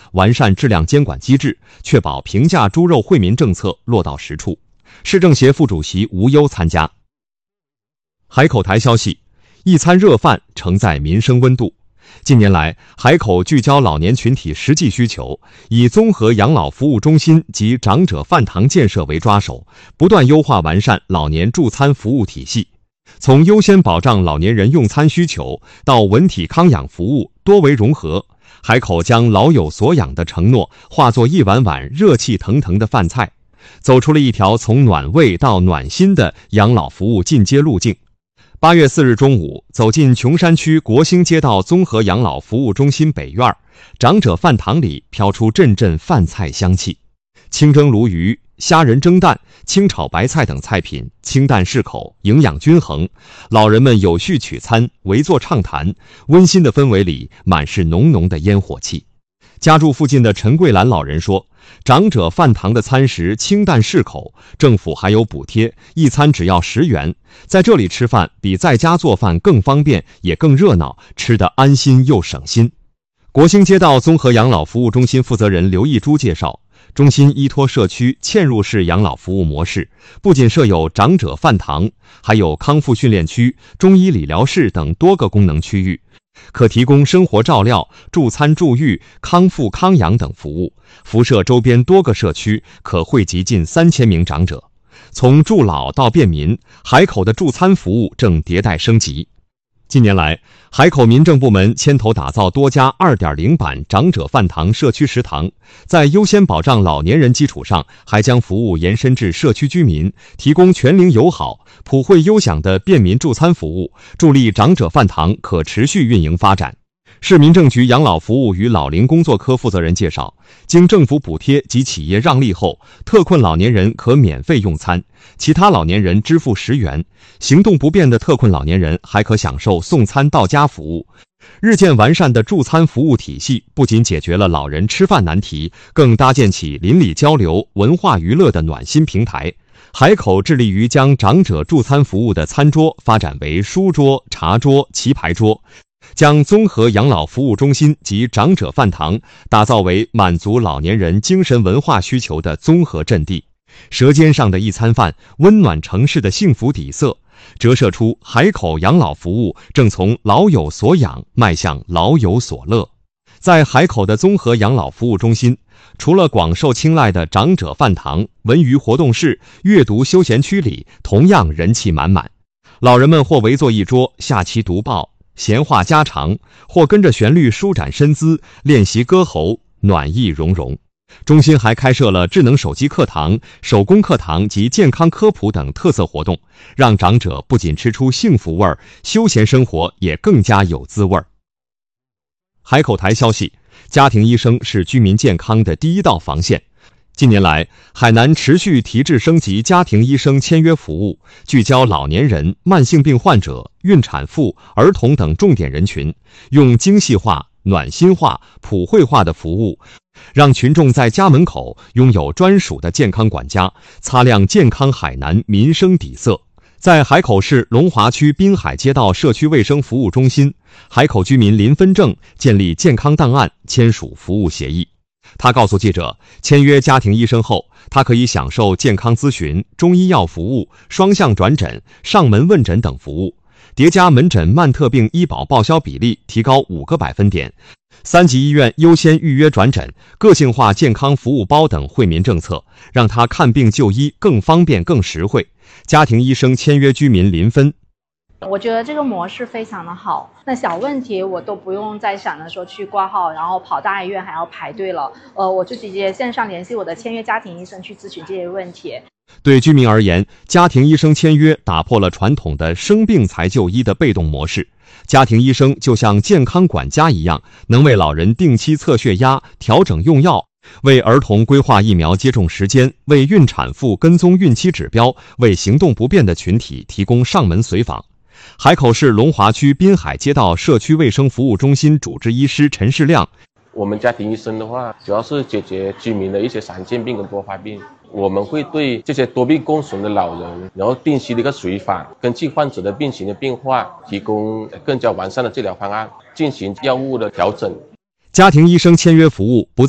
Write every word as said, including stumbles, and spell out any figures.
完善质量监管机制，确保平价猪肉惠民政策落到实处。市政协副主席吴优参加。海口台消息，一餐热饭承载民生温度。近年来，海口聚焦老年群体实际需求，以综合养老服务中心及长者饭堂建设为抓手，不断优化完善老年助餐服务体系。从优先保障老年人用餐需求到文体康养服务多维融合，海口将老有所养的承诺化作一碗碗热气腾腾的饭菜，走出了一条从暖胃到暖心的养老服务进阶路径。八月四日中午，走进琼山区国兴街道综合养老服务中心北院，长者饭堂里飘出阵阵饭菜香气，清蒸鲈鱼、虾仁蒸蛋、清炒白菜等菜品清淡适口，营养均衡。老人们有序取餐，围坐畅谈，温馨的氛围里满是浓浓的烟火气。家住附近的陈桂兰老人说，长者饭堂的餐食清淡适口，政府还有补贴，一餐只要十元，在这里吃饭比在家做饭更方便，也更热闹，吃得安心又省心。国兴街道综合养老服务中心负责人刘义珠介绍，中心依托社区嵌入式养老服务模式，不仅设有长者饭堂，还有康复训练区、中医理疗室等多个功能区域，可提供生活照料、助餐助育、康复康养等服务，辐射周边多个社区，可惠及近三千名长者。从助老到便民，海口的助餐服务正迭代升级。近年来，海口民政部门牵头打造多家 二点零 版长者饭堂社区食堂，在优先保障老年人基础上，还将服务延伸至社区居民，提供全龄友好、普惠优享的便民助餐服务，助力长者饭堂可持续运营发展。市民政局养老服务与老龄工作科负责人介绍，经政府补贴及企业让利后，特困老年人可免费用餐，其他老年人支付十元，行动不便的特困老年人还可享受送餐到家服务。日渐完善的助餐服务体系不仅解决了老人吃饭难题，更搭建起邻里交流、文化娱乐的暖心平台。海口致力于将长者助餐服务的餐桌发展为书桌、茶桌、棋牌桌，将综合养老服务中心及长者饭堂打造为满足老年人精神文化需求的综合阵地。舌尖上的一餐饭，温暖城市的幸福底色，折射出海口养老服务正从老有所养迈向老有所乐。在海口的综合养老服务中心，除了广受青睐的长者饭堂、文娱活动室、阅读休闲区里同样人气满满。老人们或围坐一桌下棋读报、闲话家常，或跟着旋律舒展身姿，练习歌喉，暖意融融。中心还开设了智能手机课堂、手工课堂及健康科普等特色活动，让长者不仅吃出幸福味儿，休闲生活也更加有滋味儿。海口台消息，家庭医生是居民健康的第一道防线。近年来，海南持续提质升级家庭医生签约服务，聚焦老年人、慢性病患者、孕产妇、儿童等重点人群，用精细化、暖心化、普惠化的服务，让群众在家门口拥有专属的健康管家，擦亮健康海南民生底色。在海口市龙华区滨海街道社区卫生服务中心，海口居民林芬正建立健康档案，签署服务协议。他告诉记者，签约家庭医生后，他可以享受健康咨询、中医药服务、双向转诊、上门问诊等服务，叠加门诊慢特病医保报销比例提高五个百分点，三级医院优先预约转诊、个性化健康服务包等惠民政策，让他看病就医更方便更实惠。家庭医生签约居民林芬， 我觉得这个模式非常的好，那小问题我都不用再想着说去挂号，然后跑大医院还要排队了，呃，我就直接线上联系我的签约家庭医生去咨询这些问题。 对居民而言，家庭医生签约打破了传统的生病才就医的被动模式。家庭医生就像健康管家一样，能为老人定期测血压、调整用药，为儿童规划疫苗接种时间，为孕产妇跟踪孕期指标，为行动不便的群体提供上门随访。海口市龙华区滨海街道社区卫生服务中心主治医师陈世亮， 我们家庭医生的话，主要是解决居民的一些常见病跟多发病。我们会对这些多病共存的老人，然后定期的一个随访，根据患者的病情的变化，提供更加完善的治疗方案，进行药物的调整。 家庭医生签约服务不